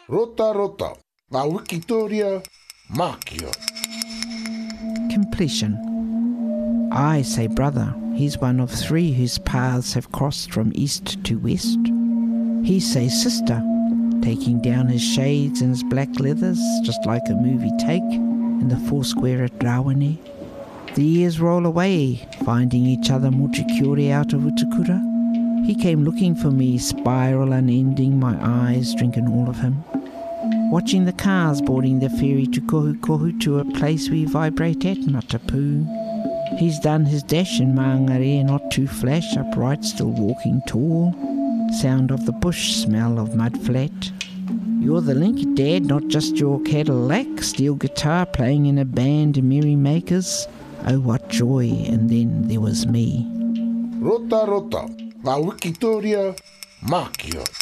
Rota rota, la Wikitoria, Makio. Completion. I say brother, he's one of three whose paths have crossed from east to west. He says sister, taking down his shades and his black leathers, just like a movie take in the Foursquare at Rawene. The years roll away, finding each other Mochikiori out of Utukura. He came looking for me, spiral unending, my eyes drinking all of him. Watching the cars boarding the ferry to Kohukohu, to a place we vibrate at, Matapu. He's done his dash in Maangare, not too flash, upright, still walking tall. Sound of the bush, smell of mud flat. You're the link, Dad, not just your Cadillac. Steel guitar playing in a band, merrymakers. Oh, what joy, and then there was me. Rota rota, la Wikitoria, Makio.